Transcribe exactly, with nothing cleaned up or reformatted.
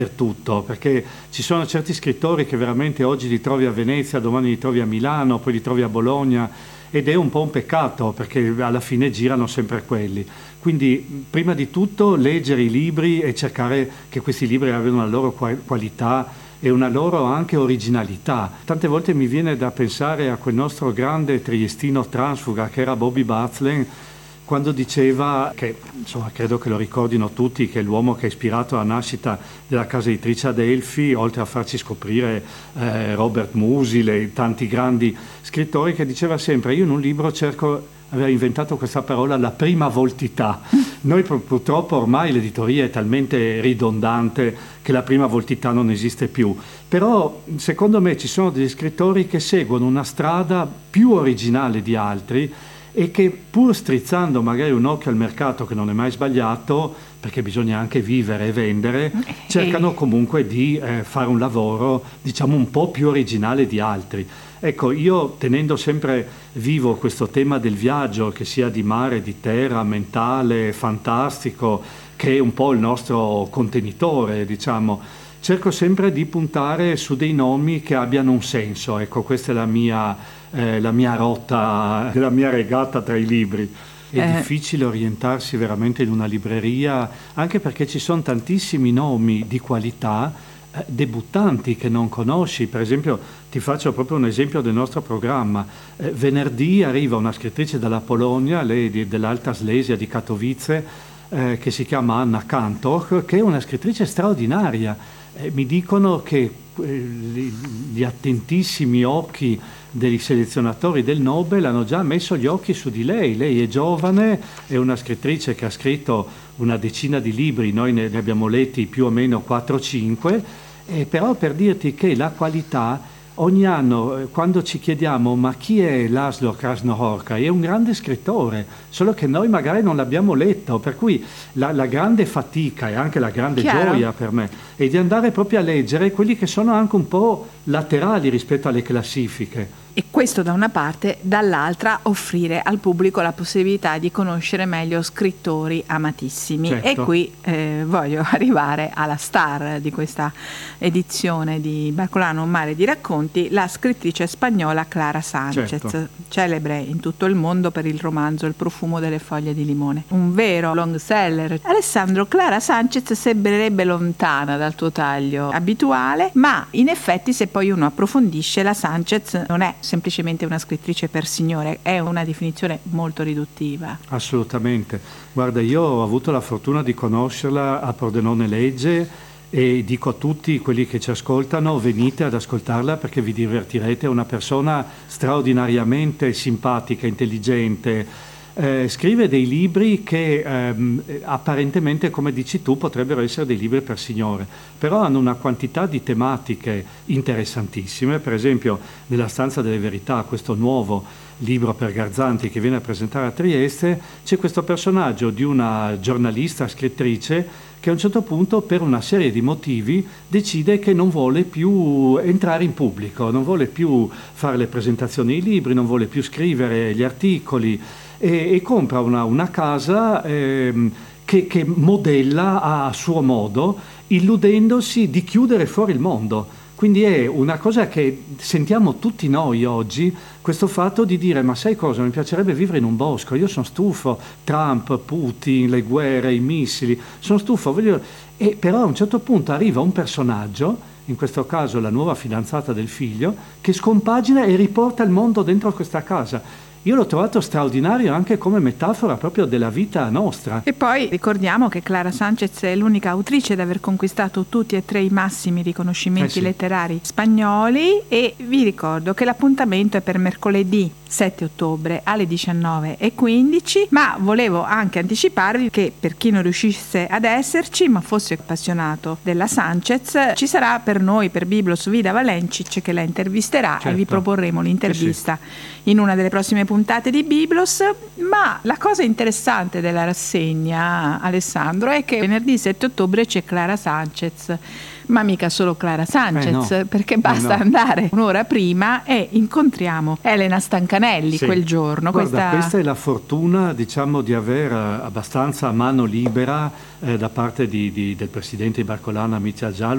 per tutto, perché ci sono certi scrittori che veramente oggi li trovi a Venezia, domani li trovi a Milano, poi li trovi a Bologna, ed è un po' un peccato perché alla fine girano sempre quelli. Quindi prima di tutto leggere i libri e cercare che questi libri abbiano una loro qualità e una loro anche originalità. Tante volte mi viene da pensare a quel nostro grande triestino transfuga che era Bobby Batzlen, quando diceva, che insomma credo che lo ricordino tutti, che è l'uomo che ha ispirato la nascita della casa editrice Adelphi, oltre a farci scoprire eh, Robert Musil e tanti grandi scrittori, che diceva sempre: io in un libro cerco, aveva inventato questa parola, la prima voltità. Noi purtroppo ormai l'editoria è talmente ridondante che la prima voltità non esiste più, però secondo me ci sono degli scrittori che seguono una strada più originale di altri e che, pur strizzando magari un occhio al mercato, che non è mai sbagliato perché bisogna anche vivere e vendere, cercano comunque di eh, fare un lavoro diciamo un po' più originale di altri. Ecco, io tenendo sempre vivo questo tema del viaggio, che sia di mare, di terra, mentale, fantastico, che è un po' il nostro contenitore, diciamo, cerco sempre di puntare su dei nomi che abbiano un senso. Ecco, questa è la mia, eh, la mia rotta, la mia regata tra i libri. È eh. difficile orientarsi veramente in una libreria, anche perché ci sono tantissimi nomi di qualità, eh, debuttanti che non conosci. Per esempio, ti faccio proprio un esempio del nostro programma. Eh, venerdì arriva una scrittrice dalla Polonia, lei di, dell'Alta Slesia di Katowice, eh, che si chiama Anna Kantor, che è una scrittrice straordinaria. Eh, mi dicono che eh, gli, gli attentissimi occhi dei selezionatori del Nobel hanno già messo gli occhi su di lei. Lei è giovane, è una scrittrice che ha scritto una decina di libri, noi ne, ne abbiamo letti più o meno quattro cinque, eh, però per dirti che la qualità, ogni anno quando ci chiediamo ma chi è Laszlo Krasznahorkai, è un grande scrittore, solo che noi magari non l'abbiamo letto, per cui la, la grande fatica e anche la grande Chiaro. gioia per me è di andare proprio a leggere quelli che sono anche un po' laterali rispetto alle classifiche. E questo da una parte, dall'altra offrire al pubblico la possibilità di conoscere meglio scrittori amatissimi. Certo. E qui eh, voglio arrivare alla star di questa edizione di Barcolano, un mare di racconti, la scrittrice spagnola Clara Sánchez, Certo. celebre in tutto il mondo per il romanzo Il profumo delle foglie di limone, un vero long seller. Alessandro, Clara Sánchez sembrerebbe lontana dal tuo taglio abituale, ma in effetti se poi uno approfondisce, la Sánchez non è semplicemente una scrittrice per signore, è una definizione molto riduttiva. Assolutamente. Guarda, io ho avuto la fortuna di conoscerla a Pordenone Legge e dico a tutti quelli che ci ascoltano: venite ad ascoltarla perché vi divertirete. È una persona straordinariamente simpatica, intelligente. Eh, scrive dei libri che ehm, apparentemente, come dici tu, potrebbero essere dei libri per signore, però hanno una quantità di tematiche interessantissime. Per esempio, nella Stanza delle Verità, questo nuovo libro per Garzanti che viene a presentare a Trieste, c'è questo personaggio di una giornalista scrittrice che a un certo punto, per una serie di motivi, decide che non vuole più entrare in pubblico, non vuole più fare le presentazioni ai libri, non vuole più scrivere gli articoli, e, e compra una, una casa ehm, che, che modella a suo modo, illudendosi di chiudere fuori il mondo. Quindi è una cosa che sentiamo tutti noi oggi, questo fatto di dire: ma sai cosa, mi piacerebbe vivere in un bosco, io sono stufo, Trump, Putin, le guerre, i missili, sono stufo, voglio... E però a un certo punto arriva un personaggio, in questo caso la nuova fidanzata del figlio, che scompagina e riporta il mondo dentro questa casa. Io l'ho trovato straordinario anche come metafora proprio della vita nostra. E poi ricordiamo che Clara Sánchez è l'unica autrice ad aver conquistato tutti e tre i massimi riconoscimenti Eh sì. letterari spagnoli, e vi ricordo che l'appuntamento è per mercoledì sette ottobre alle diciannove e quindici, ma volevo anche anticiparvi che per chi non riuscisse ad esserci ma fosse appassionato della Sánchez, ci sarà per noi, per Biblos, Vida Valencic che la intervisterà. Certo. E vi proporremo l'intervista Sì, sì. in una delle prossime puntate di Biblos. Ma la cosa interessante della rassegna, Alessandro, è che venerdì sette ottobre c'è Clara Sánchez, ma mica solo Clara Sánchez, eh no. perché basta eh no. andare un'ora prima e incontriamo Elena Stancanelli sì. quel giorno. Guarda, questa... questa è la fortuna, diciamo, di aver abbastanza mano libera eh, da parte di, di, del presidente di Barcolana, Mitja Giallo,